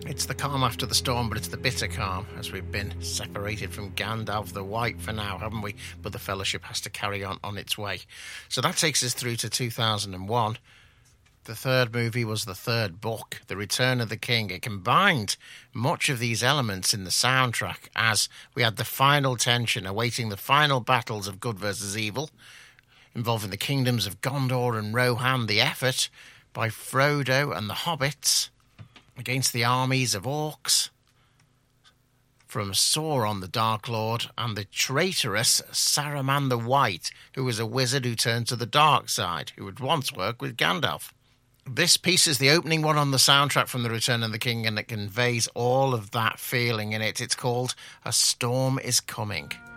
It's the calm after the storm, but it's the bitter calm, as we've been separated from Gandalf the White for now, haven't we? But the Fellowship has to carry on its way. So that takes us through to 2001. The third movie was the third book, The Return of the King. It combined much of these elements in the soundtrack as we had the final tension awaiting the final battles of good versus evil, involving the kingdoms of Gondor and Rohan, the effort by Frodo and the hobbits against the armies of orcs from Sauron the Dark Lord and the traitorous Saruman the White, who was a wizard who turned to the dark side, who had once worked with Gandalf. This piece is the opening one on the soundtrack from The Return of the King, and it conveys all of that feeling in it. It's called A Storm is Coming.